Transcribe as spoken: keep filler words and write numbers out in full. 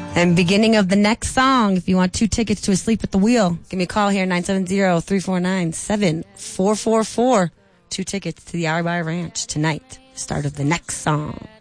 And beginning of the next song, if you want two tickets to Asleep at the Wheel, give me a call here, nine seven zero, three four nine, seven four four four. Two tickets to the Arabai Ranch tonight. Start of the next song.